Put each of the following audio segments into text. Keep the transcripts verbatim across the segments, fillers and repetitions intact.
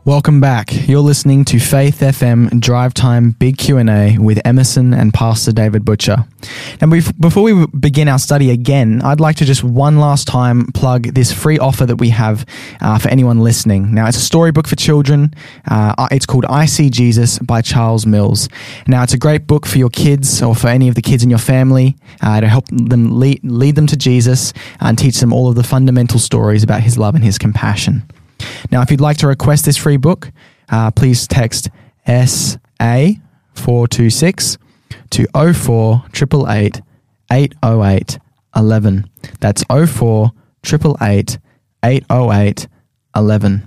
Welcome back. You're listening to Faith F M Drive Time Big Q and A with Emerson and Pastor David Butcher. And we've, before we begin our study again, I'd like to just one last time plug this free offer that we have uh, for anyone listening. Now, it's a storybook for children. Uh, it's called I See Jesus by Charles Mills. Now, it's a great book for your kids or for any of the kids in your family uh, to help them lead, lead them to Jesus and teach them all of the fundamental stories about his love and his compassion. Now, if you'd like to request this free book, uh, please text S A four two six to oh four eight eight eight, eight oh eight, eleven. That's oh four eight eight eight, eight oh eight, eleven.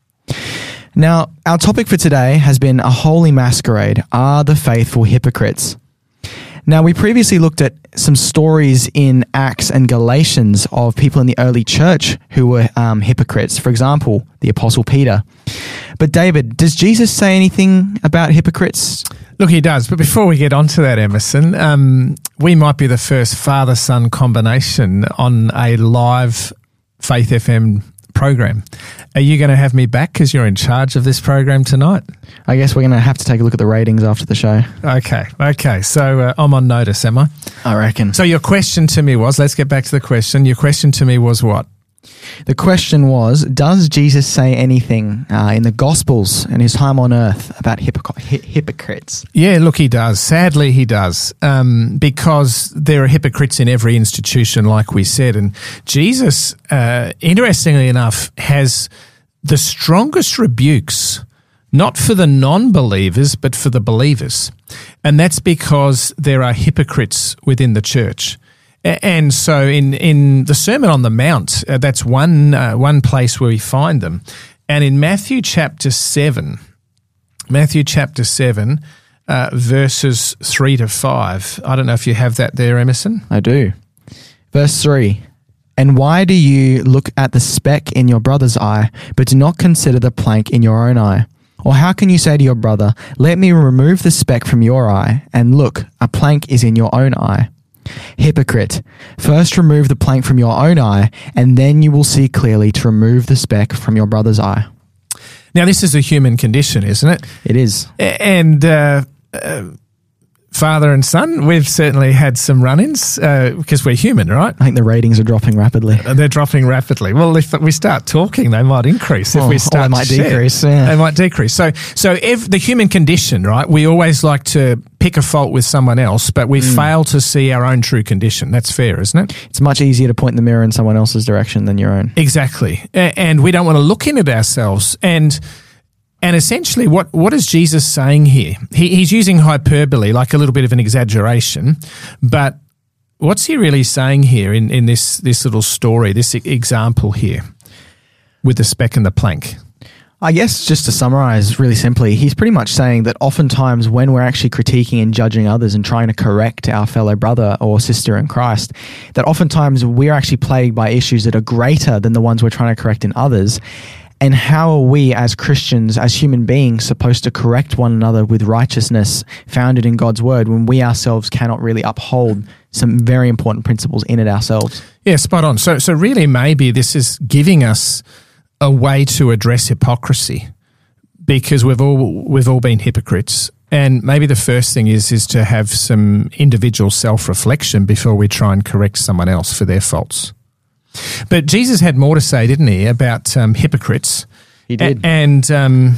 Now, our topic for today has been a holy masquerade. Are the faithful hypocrites? Now, we previously looked at some stories in Acts and Galatians of people in the early church who were um, hypocrites. For example, the Apostle Peter. But David, does Jesus say anything about hypocrites? Look, he does. But before we get on to that, Emerson, um, we might be the first father-son combination on a live Faith F M program. Are you going to have me back because you're in charge of this program tonight? I guess we're going to have to take a look at the ratings after the show. Okay, okay. So uh, I'm on notice, am I? I reckon. So your question to me was, let's get back to the question. Your question to me was what? The question was, does Jesus say anything uh, in the Gospels and his time on earth about hypocr- hi- hypocrites? Yeah, look, he does. Sadly, he does, um, because there are hypocrites in every institution, like we said. And Jesus, uh, interestingly enough, has the strongest rebukes, not for the non-believers, but for the believers. And that's because there are hypocrites within the church. And so in, in the Sermon on the Mount, uh, that's one uh, one place where we find them. And in Matthew chapter seven, Matthew chapter seven, uh, verses three to five. I don't know if you have that there, Emerson. I do. Verse three, and why do you look at the speck in your brother's eye, but do not consider the plank in your own eye? Or how can you say to your brother, let me remove the speck from your eye, and look, a plank is in your own eye? Hypocrite, first remove the plank from your own eye, and then you will see clearly to remove the speck from your brother's eye. Now, this is a human condition, isn't it? It is. And uh, uh, father and son, we've certainly had some run-ins uh, because we're human, right? I think the ratings are dropping rapidly. They're dropping rapidly. Well, if we start talking, they might increase. If oh, we start, oh, they might to share, decrease. Yeah. They might decrease. So, so if the human condition, right? We always like to pick a fault with someone else, but we mm. fail to see our own true condition. That's fair, isn't it? It's much easier to point the mirror in someone else's direction than your own. Exactly, and we don't want to look in at ourselves. And And essentially, what, what is Jesus saying here? He, he's using hyperbole, like a little bit of an exaggeration, but what's he really saying here in, in this, this little story, this example here with the speck and the plank? I guess just to summarize really simply, he's pretty much saying that oftentimes when we're actually critiquing and judging others and trying to correct our fellow brother or sister in Christ, that oftentimes we're actually plagued by issues that are greater than the ones we're trying to correct in others. And how are we as Christians, as human beings, supposed to correct one another with righteousness founded in God's word when we ourselves cannot really uphold some very important principles in it ourselves? Yeah, spot on. So, so really maybe this is giving us a way to address hypocrisy, because we've all we've all been hypocrites. And maybe the first thing is is to have some individual self-reflection before we try and correct someone else for their faults. But Jesus had more to say, didn't he, about um, hypocrites? He did. A- and, um,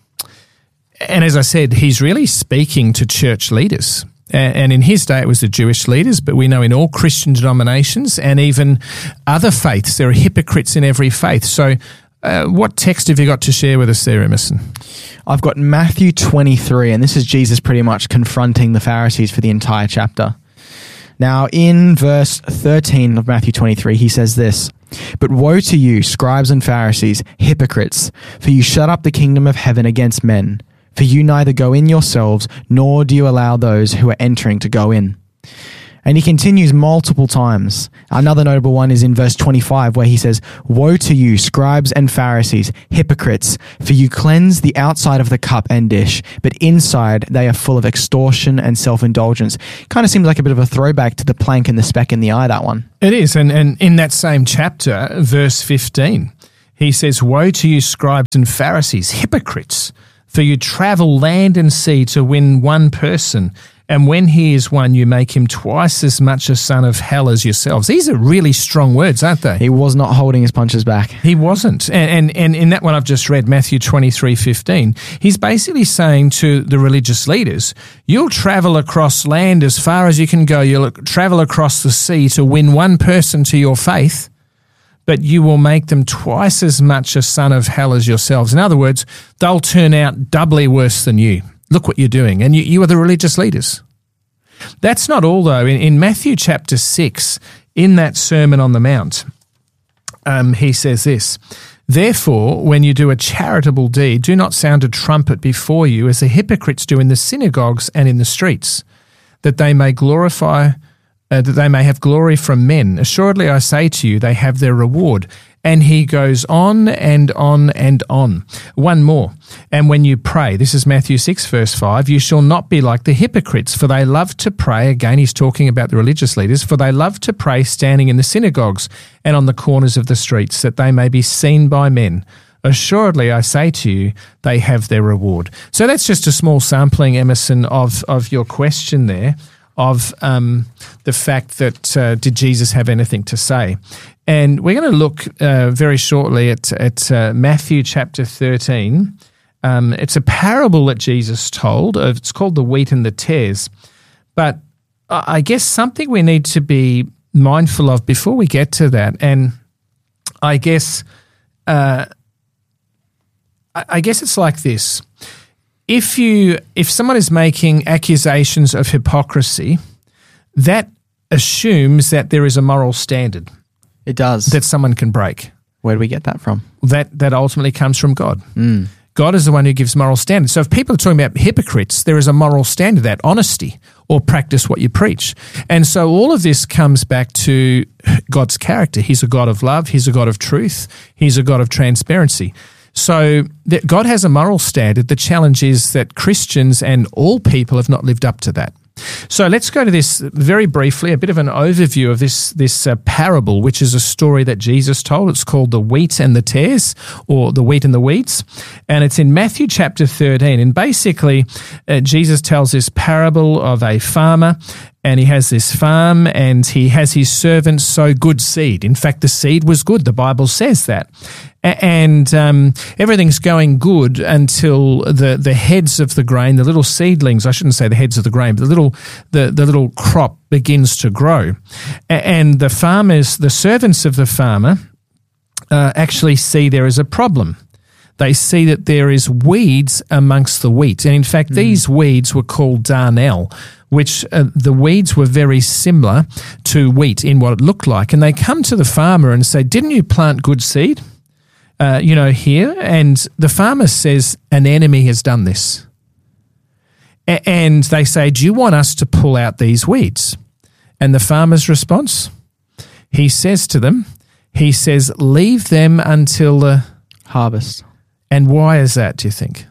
and as I said, he's really speaking to church leaders. A- and in his day, it was the Jewish leaders, but we know in all Christian denominations and even other faiths, there are hypocrites in every faith. So uh, what text have you got to share with us there, Emerson? I've got Matthew twenty-three, and this is Jesus pretty much confronting the Pharisees for the entire chapter. Now, in verse thirteen of Matthew twenty-three, he says this, "But woe to you, scribes and Pharisees, hypocrites, for you shut up the kingdom of heaven against men. For you neither go in yourselves, nor do you allow those who are entering to go in." And he continues multiple times. Another notable one is in verse twenty-five, where he says, "Woe to you, scribes and Pharisees, hypocrites, for you cleanse the outside of the cup and dish, but inside they are full of extortion and self-indulgence." Kind of seems like a bit of a throwback to the plank and the speck in the eye, that one. It is, and, and in that same chapter, verse fifteen, He says, "Woe to you, scribes and Pharisees, hypocrites, for you travel land and sea to win one person, and when he is won, you make him twice as much a son of hell as yourselves." These are really strong words, aren't they? He was not holding his punches back. He wasn't. And, and, and in that one I've just read, Matthew twenty-three fifteen, he's basically saying to the religious leaders, you'll travel across land as far as you can go. You'll travel across the sea to win one person to your faith, but you will make them twice as much a son of hell as yourselves. In other words, they'll turn out doubly worse than you. Look what you're doing. And you, you are the religious leaders. That's not all, though. In, in Matthew chapter six, in that Sermon on the Mount, um, he says this, "Therefore, when you do a charitable deed, do not sound a trumpet before you, as the hypocrites do in the synagogues and in the streets, that they may glorify, uh, that they may have glory from men. Assuredly, I say to you, they have their reward." And he goes on and on and on. One more. "And when you pray," this is Matthew six, verse five, "you shall not be like the hypocrites, for they love to pray," again he's talking about the religious leaders, "for they love to pray standing in the synagogues and on the corners of the streets, that they may be seen by men. Assuredly, I say to you, they have their reward." So that's just a small sampling, Emerson, of, of your question there, of um, the fact that uh, did Jesus have anything to say? And we're going to look uh, very shortly at, at uh, Matthew chapter thirteen. Um, it's a parable that Jesus told. It's called the wheat and the tares. But I guess something we need to be mindful of before we get to that, and I guess uh, I guess it's like this. If you if someone is making accusations of hypocrisy, that assumes that there is a moral standard. It does. That someone can break. Where do we get that from? That that ultimately comes from God. Mm. God is the one who gives moral standards. So if people are talking about hypocrites, there is a moral standard, that honesty, or practice what you preach. And so all of this comes back to God's character. He's a God of love. He's a God of truth. He's a God of transparency. So that God has a moral standard. The challenge is that Christians and all people have not lived up to that. So let's go to this very briefly, a bit of an overview of this this uh, parable, which is a story that Jesus told. It's called the wheat and the tares, or the wheat and the weeds, and it's in Matthew chapter thirteen. And basically, uh, Jesus tells this parable of a farmer, and he has this farm, and he has his servants sow good seed. In fact, the seed was good. The Bible says that. And um, everything's going good until the, the heads of the grain, the little seedlings, I shouldn't say the heads of the grain, but the little the, the little crop begins to grow. And the farmers, the servants of the farmer, uh, actually see there is a problem. They see that there is weeds amongst the wheat. And in fact, mm. these weeds were called darnel, which uh, the weeds were very similar to wheat in what it looked like. And they come to the farmer and say, "Didn't you plant good seed? Uh, you know, here?" And the farmer says, "An enemy has done this." A- and they say, "Do you want us to pull out these weeds?" And the farmer's response, he says to them, he says, "Leave them until the harvest." And why is that, do you think?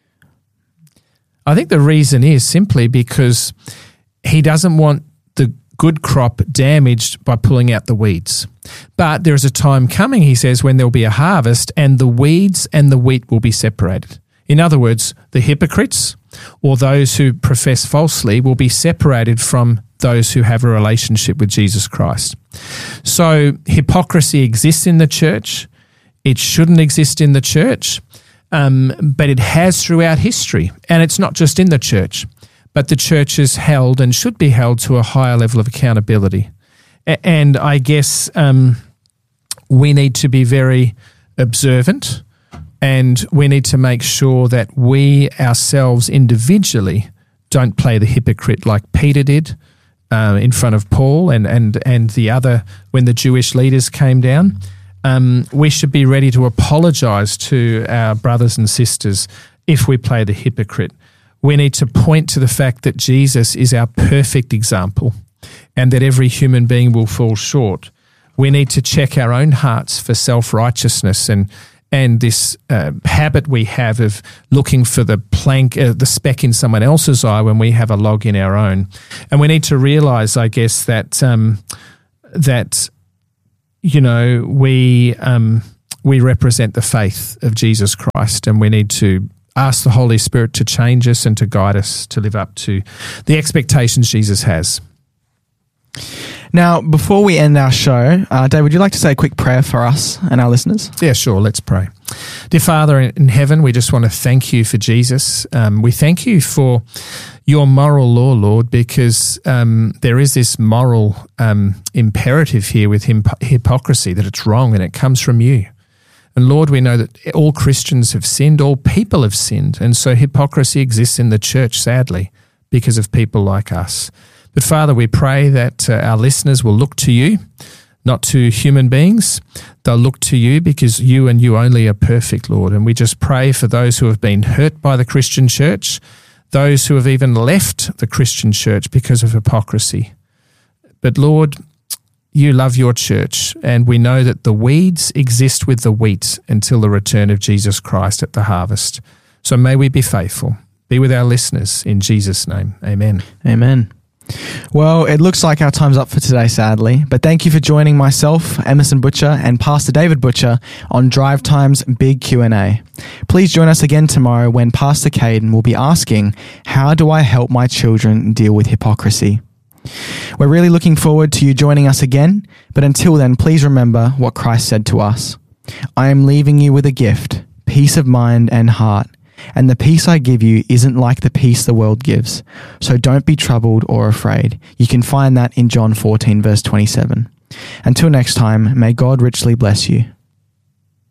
I think the reason is simply because he doesn't want the good crop damaged by pulling out the weeds. But there is a time coming, he says, when there will be a harvest and the weeds and the wheat will be separated. In other words, the hypocrites or those who profess falsely will be separated from those who have a relationship with Jesus Christ. So hypocrisy exists in the church. It shouldn't exist in the church, um, but it has throughout history. And it's not just in the church, but the church is held and should be held to a higher level of accountability. A- and I guess um, we need to be very observant, and we need to make sure that we ourselves individually don't play the hypocrite like Peter did uh, in front of Paul and, and, and the other when the Jewish leaders came down. Um, we should be ready to apologize to our brothers and sisters if we play the hypocrite. We need to point to the fact that Jesus is our perfect example and that every human being will fall short. We need to check our own hearts for self-righteousness and and this uh, habit we have of looking for the plank, uh, the speck in someone else's eye when we have a log in our own. And we need to realize, I guess, that um, that you know we um, we represent the faith of Jesus Christ, and we need to ask the Holy Spirit to change us and to guide us to live up to the expectations Jesus has. Now, before we end our show, uh, Dave, would you like to say a quick prayer for us and our listeners? Yeah, sure. Let's pray. Dear Father in heaven, we just want to thank you for Jesus. Um, we thank you for your moral law, Lord, because um, there is this moral um, imperative here with him, hypocrisy, that it's wrong and it comes from you. And Lord, we know that all Christians have sinned, all people have sinned, and so hypocrisy exists in the church, sadly, because of people like us. But Father, we pray that uh, our listeners will look to you, not to human beings. They'll look to you because you and you only are perfect, Lord. And we just pray for those who have been hurt by the Christian church, those who have even left the Christian church because of hypocrisy. But Lord, you love your church, and we know that the weeds exist with the wheat until the return of Jesus Christ at the harvest. So may we be faithful. Be with our listeners in Jesus' name. Amen. Amen. Well, it looks like our time's up for today, sadly, but thank you for joining myself, Emerson Butcher, and Pastor David Butcher on Drive Time's Big Q and A. Please join us again tomorrow when Pastor Caden will be asking, how do I help my children deal with hypocrisy? We're really looking forward to you joining us again, but until then, please remember what Christ said to us. I am leaving you with a gift, peace of mind and heart. And the peace I give you isn't like the peace the world gives. So don't be troubled or afraid. You can find that in John fourteen, verse twenty-seven. Until next time, may God richly bless you.